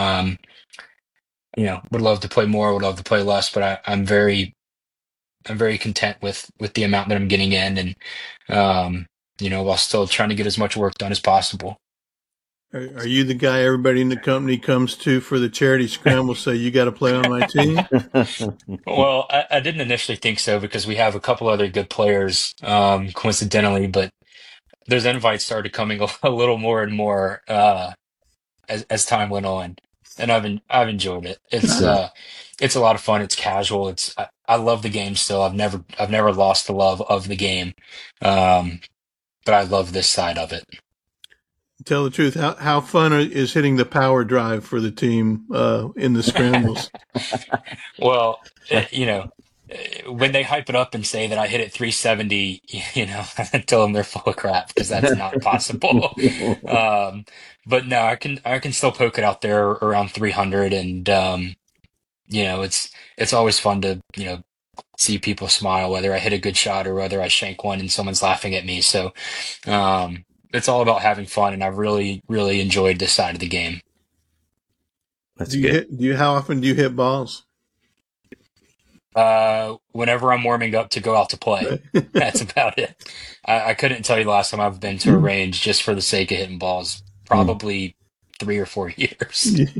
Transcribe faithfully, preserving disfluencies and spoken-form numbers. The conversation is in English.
Um, you know, would love to play more, would love to play less, but I, I'm very I'm very content with with the amount that I'm getting in, and um, you know, while still trying to get as much work done as possible. Are, are you the guy everybody in the company comes to for the charity scramble? Say you got to play on my team. Well, I, I didn't initially think so because we have a couple other good players, um, coincidentally, but those invites started coming a, a little more and more uh, as as time went on, and I've en I've enjoyed it. It's Good. uh, it's a lot of fun. It's casual. It's I, I love the game still. I've never I've never lost the love of the game, um, but I love this side of it. Tell the truth. How how fun is hitting the power drive for the team uh, in the scrambles? Well, eh, you know, eh, when they hype it up and say that I hit it three seventy, you know, I tell them they're full of crap because that's not possible. Um, but no, I can I can still poke it out there around three hundred, and um, you know, it's it's always fun to, you know, see people smile whether I hit a good shot or whether I shank one and someone's laughing at me. So, um, it's all about having fun, and I've really really enjoyed this side of the game. That's Do you good. hit? Do you? How often do you hit balls? Uh, whenever I'm warming up to go out to play, that's about it. I, I couldn't tell you the last time I've been to a range just for the sake of hitting balls. Hmm. Probably three or four years.